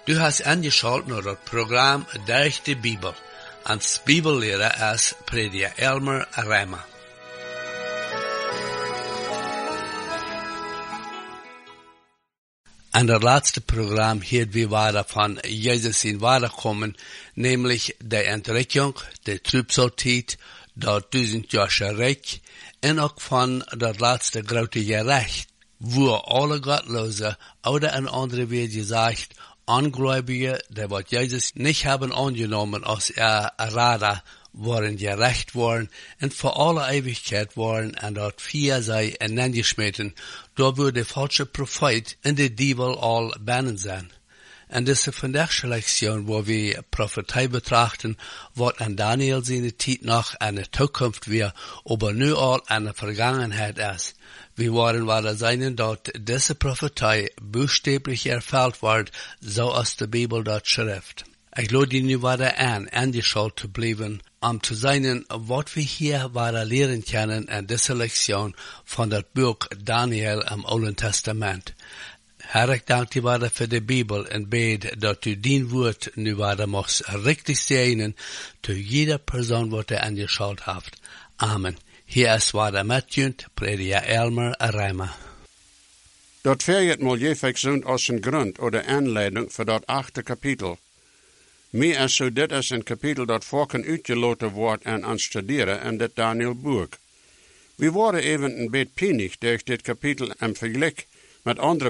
Du hast angeschaltet naar het programma Durch de Bibel. Als Bibellehrer is prediker Elmer Reimer. An das letzte Programm hielten wir weiter von Jesus in Wiederkommen, nämlich der Entrückung, der Trübsalzeit, das 1000-jährige Reich, und auch von das letzte große Gericht, wo alle Gottlose oder in andere Welt gesagt, Ungläubige, die was Jesus nicht haben angenommen als Errader, waren gerecht worden und für alle Ewigkeit waren und dort vier sei hineingeschmissen. Da würde der falsche Prophet in der Diebel all bannen sein. Und das ist von der Lektion, wo wir Prophetei betrachten, was an Daniel seine Zeit noch eine Zukunft wir, aber nur all eine Vergangenheit ist. Wir waren weiter sein, dort diese Prophetei buchstäblich erfüllt wird, so aus der Bibel dort schrift. Ich lade dich nu weiter an, angeschaut zu bleiben, zu sehen, was wir hier weiter lehren können in dieser Lektion von dem Buch Daniel im Alten Testament. Herr, ich danke dir weiter für die Bibel und bete, dass du dein Wort nu weiter machst, richtig sehen, zu jeder Person, was du angeschaut hast. Amen. Hier ist weiter mitjünd, Prediger Elmer Reimer. Dat verjet mal jefik sind als een Grund oder Anleiding für dat 8. Kapitel. Mir is so dit is een kapitel dat vorken uitgeloten wordt en aan studeren in dit Daniel Buch. We worden even een beetje pijnig durch dit kapitel im Vergleich mit anderen